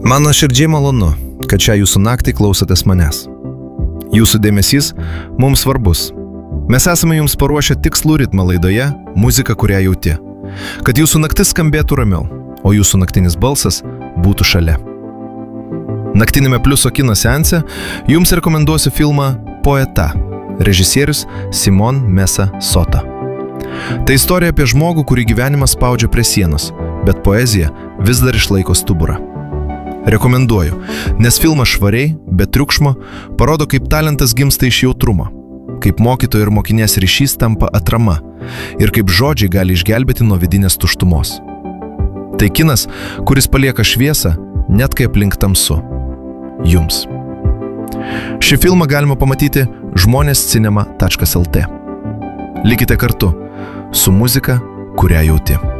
Man nuoširdžiai malonu, kad šią jūsų naktį klausotės manęs. Jūsų dėmesys mums svarbus. Mes esame jums paruošę tikslų ritmą laidoje Muzika, kurią jauti. Kad jūsų naktis skambėtų ramiau, o jūsų naktinis balsas būtų šalia. Naktinėme Pliuso kino seanse jums rekomenduosiu filmą Poeta, režisierius Simon Mesa Sota. Tai istorija apie žmogų, kurį gyvenimas spaudžia prie sienos, bet poezija vis dar išlaiko stuburą. Rekomenduoju, nes filmas švariai, be triukšmo, parodo, kaip talentas gimsta iš jautrumo, kaip mokytojo ir mokinės ryšys tampa atrama ir kaip žodžiai gali išgelbėti nuo vidinės tuštumos. Tai kinas, kuris palieka šviesą, net kai aplink tamsu. Jums. Šį filmą galima pamatyti žmonėscinema.lt. Likite kartu su muzika, kurią jauti.